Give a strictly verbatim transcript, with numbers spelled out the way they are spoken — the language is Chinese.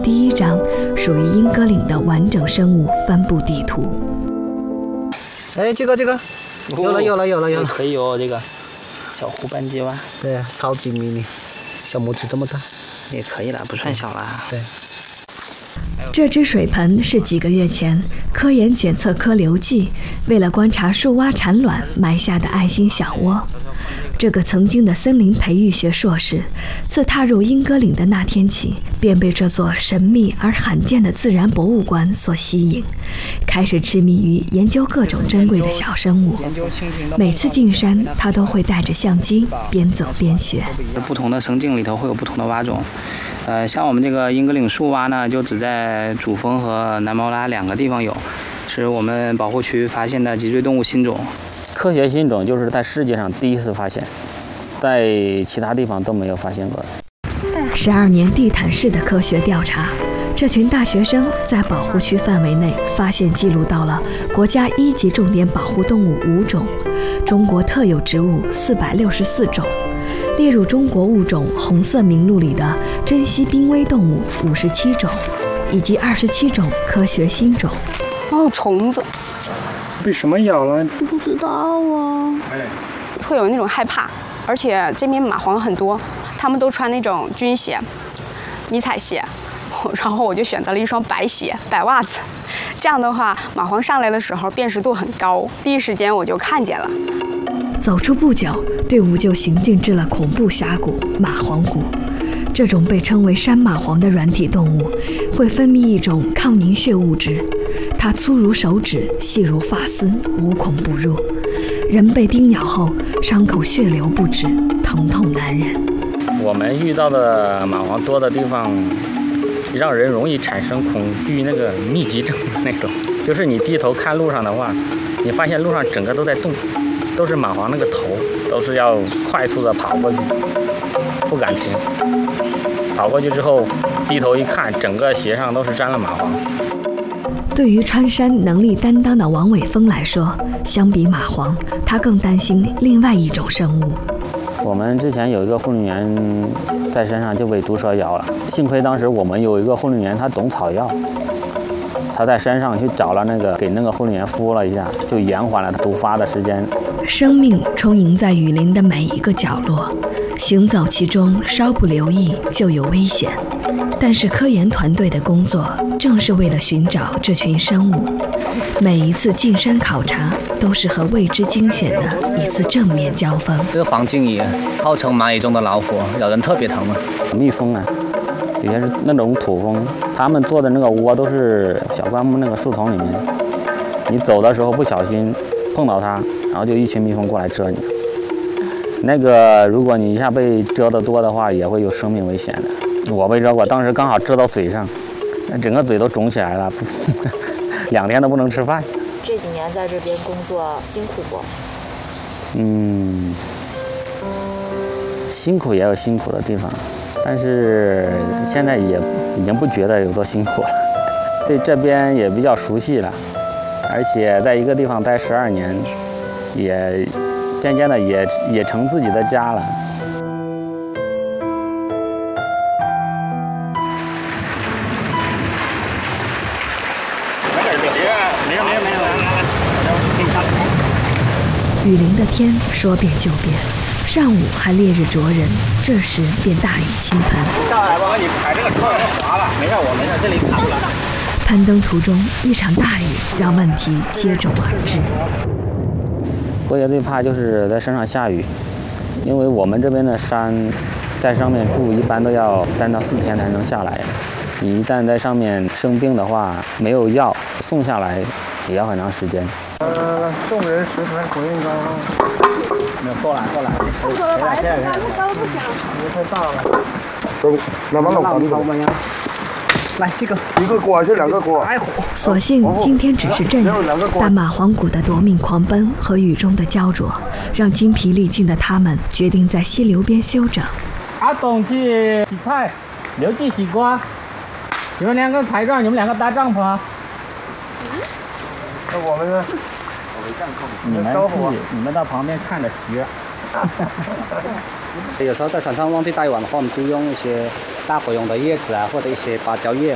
第一张属于英格岭的完整生物分布地图。 哎，这个这个，有了有了有了有了， 可以哦，这个小湖斑节蛙， 对，超级迷你，小拇指这么大， 也可以了，不算小了。 对。 这只水盆是几个月前科研检测科刘记为了观察树蛙产卵埋下的爱心小窝。这个曾经的森林培育学硕士，自踏入英格岭的那天起，便被这座神秘而罕见的自然博物馆所吸引，开始痴迷于研究各种珍贵的小生物。每次进山，他都会带着相机边走边学。 不同的生境里头会有不同的蛙种。呃，像我们这个英格岭树蛙呢，就只在主峰和南毛拉两个地方有，是我们保护区发现的脊椎动物新种。科学新种就是在世界上第一次发现，在其他地方都没有发现过。 十二年地毯式的科学调查，这群大学生在保护区范围内发现记录到了国家一级重点保护动物五种，中国特有植物四百六十四种，列入中国物种红色名录里的珍稀濒危动物五十七种，以及二十七种科学新种。 哦，虫子被什么咬了？ 不知道啊。会有那种害怕，而且这边蚂蟥很多，他们都穿那种军鞋、迷彩鞋，然后我就选择了一双白鞋、白袜子。这样的话，蚂蟥上来的时候辨识度很高，第一时间我就看见了。 走出不久，队伍就行进至了恐怖峡谷蚂蟥谷。这种被称为山蚂蟥的软体动物，会分泌一种抗凝血物质，它粗如手指，细如发丝，无孔不入。人被叮咬后，伤口血流不止，疼痛难忍。 我们遇到的蚂蟥多的地方，让人容易产生恐惧那个密集症的那种，就是你低头看路上的话，你发现路上整个都在动，都是蚂蟥那个头，都是要快速的跑过去，不敢停。跑过去之后，低头一看，整个鞋上都是沾了蚂蟥。 对于穿山能力担当的王伟峰来说，相比蚂蟥，他更担心另外一种生物。 我们之前有一个护林员在山上就被毒蛇咬了，幸亏当时我们有一个护林员他懂草药，他在山上去找了那个给那个护林员敷了一下，就延缓了毒发的时间。 生命充盈在雨林的每一个角落，行走其中稍不留意就有危险。但是科研团队的工作正是为了寻找这群生物，每一次进山考察都是和未知惊险的一次正面交锋。 这个黄金蚁号称蚂蚁中的老虎，咬人特别疼啊。 蜜蜂啊，有些是那种土蜂，他们做的那个窝都是小灌木那个树丛里面，你走的时候不小心碰到它，然后就一群蜜蜂过来蛰你。那个如果你一下被蛰得多的话，也会有生命危险的。我被蛰过，当时刚好蛰到嘴上，整个嘴都肿起来了，两天都不能吃饭。 这几年在这边工作辛苦不？ 嗯，辛苦也有辛苦的地方，但是现在也已经不觉得有多辛苦了，对这边也比较熟悉了，而且在一个地方待十二年，也渐渐的也也成自己的家了。 雨林的天说变就变，上午还烈日灼人，这时便大雨倾盆。 上海吧，你踩这个车有滑了，没事，我没事，这里卡住了。 攀登途中，一场大雨让问题接踵而至。 过夜最怕就是在山上下雨，因为我们这边的山，在上面住一般都要三到四天才能下来。你一旦在上面生病的话，没有药送下来，也要很长时间。 呃，送人食材口音高。 没有，够了，够了。 不可能，来来不高不小。 你太大了。中，那把老搞定了。 来，这个一个锅还是两个锅？ 所幸今天只是阵雨，但蚂蟥谷的夺命狂奔和雨中的焦灼，让筋疲力尽的他们决定在溪流边休整。 阿董去洗菜，刘记洗瓜，你们两个抬杠，你们两个搭帐篷啊。 那我们呢？ 你们你们到旁边看着学。 有时候在山上忘记带碗的话，我们就用一些大火用的叶子啊，或者一些芭蕉叶。